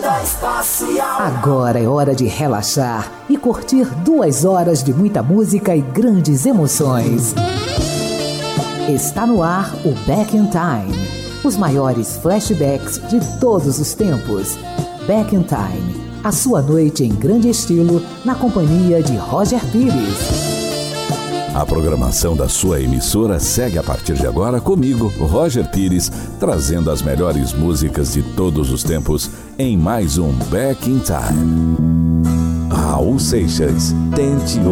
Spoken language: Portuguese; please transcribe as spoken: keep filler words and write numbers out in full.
Onda Espacial. Agora é hora de relaxar e curtir duas horas de muita música e grandes emoções. Está no ar o Back in Time. Os maiores flashbacks de todos os tempos. Back in Time. A sua noite em grande estilo na companhia de Roger Pires. A programação da sua emissora segue a partir de agora comigo, Roger Pires, trazendo as melhores músicas de todos os tempos em mais um Back in Time. Raul Seixas, tente